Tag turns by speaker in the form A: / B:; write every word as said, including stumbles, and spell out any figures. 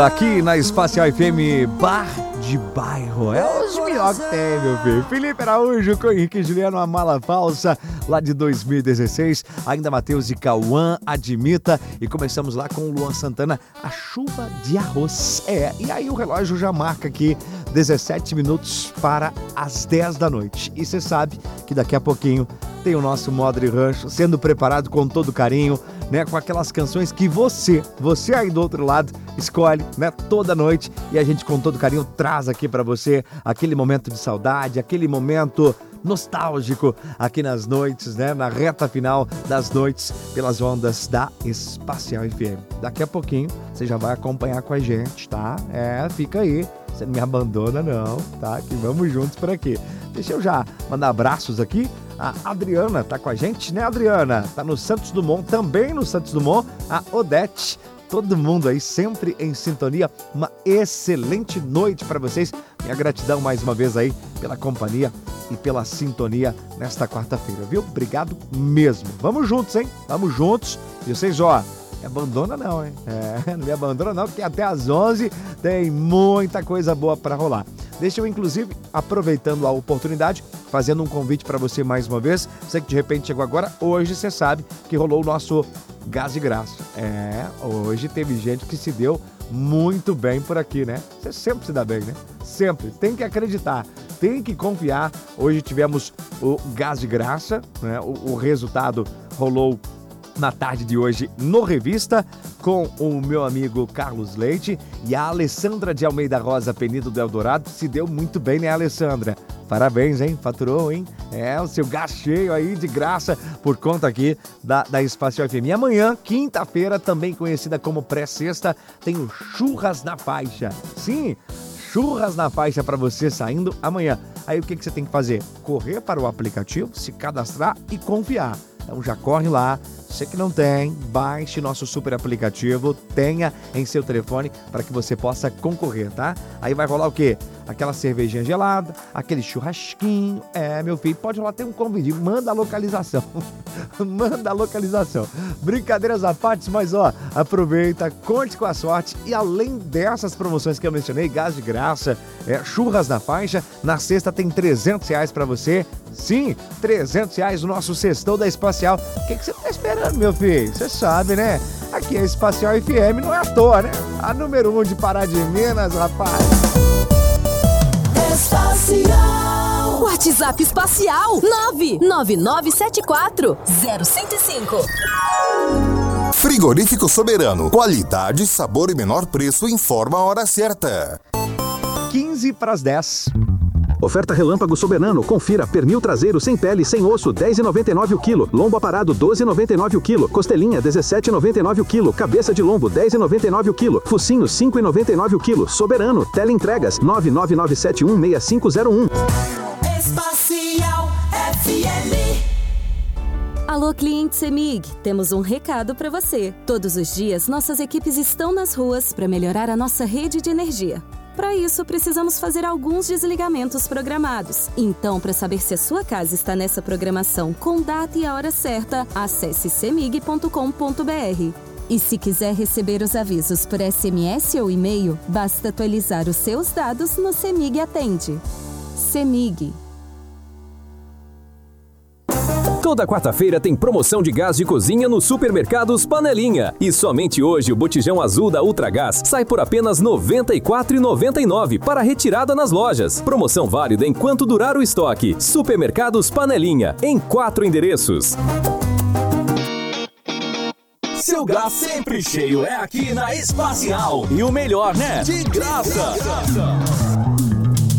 A: Aqui na Espacial F M, Bar de Bairro. É os melhores que tem, meu filho. Felipe Araújo com Henrique e Juliano, a mala falsa, lá de dois mil e dezesseis. Ainda Matheus e Cauã, Admita. E começamos lá com o Luan Santana, A Chuva de Arroz. É, e aí o relógio já marca aqui dezessete minutos para as dez da noite. E você sabe que daqui a pouquinho tem o nosso Modre Rancho sendo preparado com todo carinho, né? Com aquelas canções que você, você aí do outro lado, escolhe, né? Toda noite. E a gente com todo carinho traz aqui pra você aquele momento de saudade, aquele momento nostálgico aqui nas noites, né? Na reta final das noites pelas ondas da Espacial F M. Daqui a pouquinho você já vai acompanhar com a gente, tá? É, fica aí. Você não me abandona não, tá? Que vamos juntos por aqui. Deixa eu já mandar abraços aqui. A Adriana tá com a gente, né, Adriana? Tá no Santos Dumont, também no Santos Dumont. A Odete, todo mundo aí sempre em sintonia. Uma excelente noite para vocês. Minha gratidão mais uma vez aí pela companhia e pela sintonia nesta quarta-feira, viu? Obrigado mesmo. Vamos juntos, hein? Vamos juntos. E vocês, ó, me abandona não, hein? É, não me abandona não, porque até às onze tem muita coisa boa para rolar. Deixa eu, inclusive, aproveitando a oportunidade, fazendo um convite para você mais uma vez. Você que de repente chegou agora, hoje você sabe que rolou o nosso Gás de Graça. É, hoje teve gente que se deu muito bem por aqui, né? Você sempre se dá bem, né? Sempre. Tem que acreditar, tem que confiar. Hoje tivemos o Gás de Graça, né? O, o resultado rolou na tarde de hoje no Revista, com o meu amigo Carlos Leite e a Alessandra de Almeida Rosa, Penido do Eldorado. Se deu muito bem, né, Alessandra? Parabéns, hein? Faturou, hein? É, o seu gás cheio aí de graça por conta aqui da, da Espacial F M. E amanhã, quinta-feira, também conhecida como pré-sexta, tem o Churras na Faixa. Sim, Churras na Faixa para você saindo amanhã. Aí o que, que você tem que fazer? Correr para o aplicativo, se cadastrar e confiar. Então já corre lá. Você que não tem, baixe nosso super aplicativo, tenha em seu telefone para que você possa concorrer, tá? Aí vai rolar o quê? Aquela cervejinha gelada, aquele churrasquinho. É, meu filho, pode rolar, tem um convite, manda a localização. Manda a localização. Brincadeiras à parte, mas ó, aproveita, conte com a sorte. E além dessas promoções que eu mencionei, gás de graça, é, churras na faixa, na sexta tem trezentos reais para você. Sim, trezentos reais o nosso cestão da Espacial. O que, que você tá esperando, meu filho? Você sabe, né? Aqui é Espacial F M, não é à toa, né? A número um de Pará de Minas, rapaz.
B: Espacial. WhatsApp Espacial nove nove nove sete quatro zero zero cinco.
C: Frigorífico Soberano. Qualidade, sabor e menor preço. Informa a hora certa.
A: quinze para as dez.
D: Oferta Relâmpago Soberano. Confira. Pernil traseiro sem pele, sem osso, dez reais e noventa e nove centavos o quilo. Lombo aparado, doze reais e noventa e nove centavos o quilo. Costelinha, dezessete reais e noventa e nove centavos o quilo. Cabeça de lombo, dez reais e noventa e nove centavos o quilo. Focinho, cinco reais e noventa e nove centavos o quilo. Soberano. Teleentregas, nove nove nove sete um seis cinco zero um.
B: Espacial F M.
E: Alô, cliente CEMIG, temos um recado para você. Todos os dias, nossas equipes estão nas ruas para melhorar a nossa rede de energia. Para isso, precisamos fazer alguns desligamentos programados. Então, para saber se a sua casa está nessa programação com data e a hora certa, acesse cemig ponto com ponto br. E se quiser receber os avisos por S M S ou e-mail, basta atualizar os seus dados no CEMIG Atende. CEMIG.
F: Toda quarta-feira tem promoção de gás de cozinha nos supermercados Panelinha. E somente hoje o botijão azul da Ultragás sai por apenas noventa e quatro reais e noventa e nove centavos para retirada nas lojas. Promoção válida enquanto durar o estoque. Supermercados Panelinha, em quatro endereços.
G: Seu gás sempre cheio é aqui na Espacial. E o melhor, né? De graça! De graça.